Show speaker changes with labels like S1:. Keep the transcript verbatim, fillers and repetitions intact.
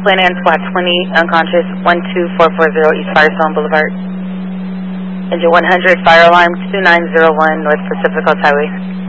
S1: Plan and Squad twenty, unconscious, one two four four zero East Firestone Boulevard. Engine one hundred, fire alarm two nine zero one North Pacific Coast Highway.